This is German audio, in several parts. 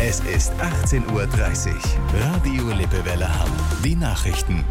Es ist 18:30 Uhr. Radio Lippewelle Hamm. Die Nachrichten.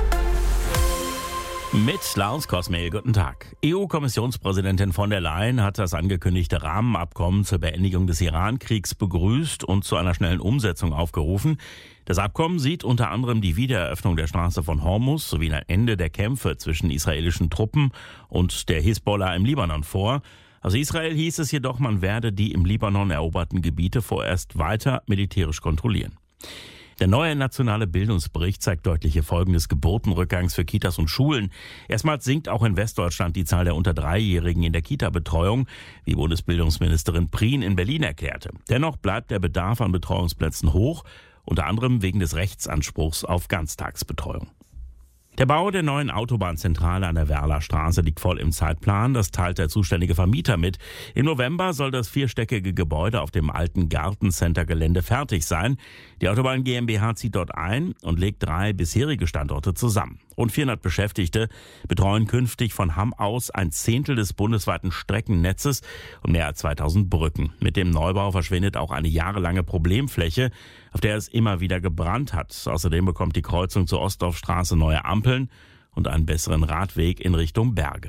Mit Lars Kosmehl, guten Tag. EU-Kommissionspräsidentin von der Leyen hat das angekündigte Rahmenabkommen zur Beendigung des Iran-Kriegs begrüßt und zu einer schnellen Umsetzung aufgerufen. Das Abkommen sieht unter anderem die Wiedereröffnung der Straße von Hormuz sowie ein Ende der Kämpfe zwischen israelischen Truppen und der Hisbollah im Libanon vor. Aus Israel hieß es jedoch, man werde die im Libanon eroberten Gebiete vorerst weiter militärisch kontrollieren. Der neue nationale Bildungsbericht zeigt deutliche Folgen des Geburtenrückgangs für Kitas und Schulen. Erstmals sinkt auch in Westdeutschland die Zahl der unter 3-Jährigen in der Kita-Betreuung, wie Bundesbildungsministerin Prien in Berlin erklärte. Dennoch bleibt der Bedarf an Betreuungsplätzen hoch, unter anderem wegen des Rechtsanspruchs auf Ganztagsbetreuung. Der Bau der neuen Autobahnzentrale an der Werler Straße liegt voll im Zeitplan. Das teilt der zuständige Vermieter mit. Im November soll das vierstöckige Gebäude auf dem alten Gartencenter-Gelände fertig sein. Die Autobahn GmbH zieht dort ein und legt 3 bisherige Standorte zusammen. Rund 400 Beschäftigte betreuen künftig von Hamm aus 1/10 des bundesweiten Streckennetzes und mehr als 2000 Brücken. Mit dem Neubau verschwindet auch eine jahrelange Problemfläche, auf der es immer wieder gebrannt hat. Außerdem bekommt die Kreuzung zur Ostdorfstraße neue Ampeln und einen besseren Radweg in Richtung Berge.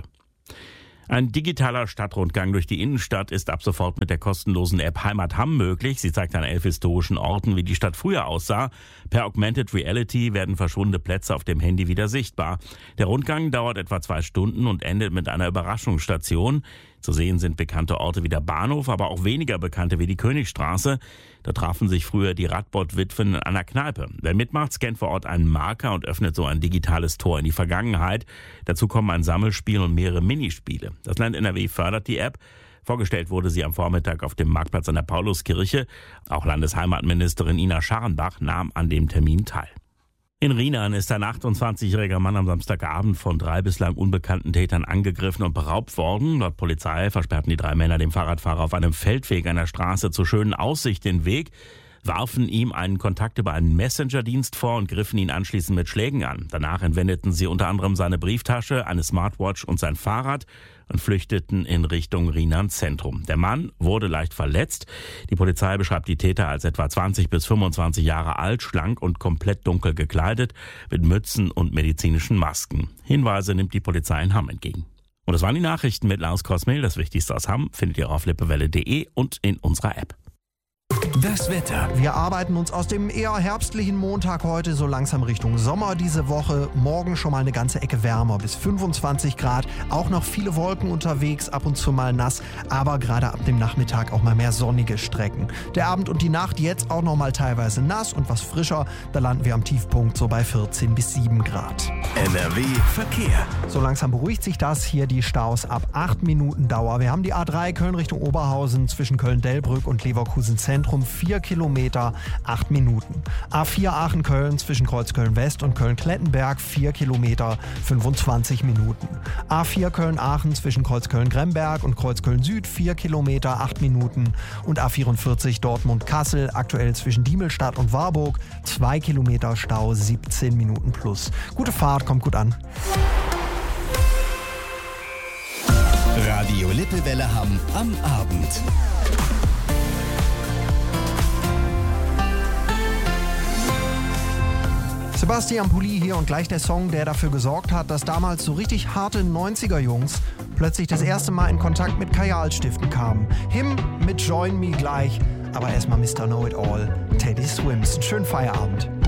Ein digitaler Stadtrundgang durch die Innenstadt ist ab sofort mit der kostenlosen App Heimat Hamm möglich. Sie zeigt an 11 historischen Orten, wie die Stadt früher aussah. Per Augmented Reality werden verschwundene Plätze auf dem Handy wieder sichtbar. Der Rundgang dauert etwa 2 Stunden und endet mit einer Überraschungsstation. Zu sehen sind bekannte Orte wie der Bahnhof, aber auch weniger bekannte wie die Königstraße. Da trafen sich früher die Radbott-Witwen in einer Kneipe. Wer mitmacht, scannt vor Ort einen Marker und öffnet so ein digitales Tor in die Vergangenheit. Dazu kommen ein Sammelspiel und mehrere Minispiele. Das Land NRW fördert die App. Vorgestellt wurde sie am Vormittag auf dem Marktplatz an der Pauluskirche. Auch Landesheimatministerin Ina Scharrenbach nahm an dem Termin teil. In Rienan ist ein 28-jähriger Mann am Samstagabend von 3 bislang unbekannten Tätern angegriffen und beraubt worden. Laut Polizei versperrten die 3 Männer dem Fahrradfahrer auf einem Feldweg an der Straße zur schönen Aussicht den Weg, warfen ihm einen Kontakt über einen Messenger-Dienst vor und griffen ihn anschließend mit Schlägen an. Danach entwendeten sie unter anderem seine Brieftasche, eine Smartwatch und sein Fahrrad und flüchteten in Richtung Rienan Zentrum. Der Mann wurde leicht verletzt. Die Polizei beschreibt die Täter als etwa 20 bis 25 Jahre alt, schlank und komplett dunkel gekleidet, mit Mützen und medizinischen Masken. Hinweise nimmt die Polizei in Hamm entgegen. Und das waren die Nachrichten mit Lars Kosmehl. Das Wichtigste aus Hamm findet ihr auf lippewelle.de und in unserer App. Das Wetter. Wir arbeiten uns aus dem eher herbstlichen Montag heute so langsam Richtung Sommer diese Woche. Morgen schon mal eine ganze Ecke wärmer, bis 25 Grad. Auch noch viele Wolken unterwegs, ab und zu mal nass. Aber gerade ab dem Nachmittag auch mal mehr sonnige Strecken. Der Abend und die Nacht jetzt auch noch mal teilweise nass und was frischer. Da landen wir am Tiefpunkt so bei 14 bis 7 Grad. NRW Verkehr. So langsam beruhigt sich das. Hier die Staus ab 8 Minuten Dauer. Wir haben die A3 Köln Richtung Oberhausen zwischen Köln-Delbrück und Leverkusen Zentrum. 4 Kilometer, 8 Minuten. A4 Aachen-Köln zwischen Kreuzköln-West und Köln-Klettenberg, 4 Kilometer, 25 Minuten. A4 Köln-Aachen zwischen Kreuzköln-Gremberg und Kreuzköln-Süd, 4 Kilometer, 8 Minuten. Und A44 Dortmund-Kassel, aktuell zwischen Diemelstadt und Warburg, 2 Kilometer Stau, 17 Minuten plus. Gute Fahrt, kommt gut an. Radio Lippewelle Hamm am Abend. Sebastian Pulli hier und gleich der Song, der dafür gesorgt hat, dass damals so richtig harte 90er-Jungs plötzlich das erste Mal in Kontakt mit Kajalstiften kamen. Him mit Join Me gleich, aber erstmal Mr. Know-It-All, Teddy Swims. Schönen Feierabend.